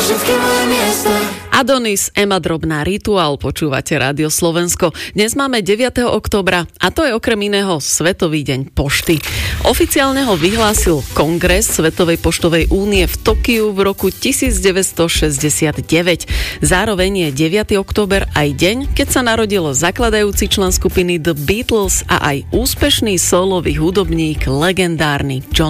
Adonis, Ema Drobná, Rituál, počúvate Rádio Slovensko. Dnes máme 9. októbra a to je okrem iného Svetový deň pošty. Oficiálne ho vyhlásil Kongres Svetovej poštovej únie v Tokiu v roku 1969. Zároveň je 9. október aj deň, keď sa narodilo zakladajúci člen skupiny The Beatles a aj úspešný sólový hudobník, legendárny John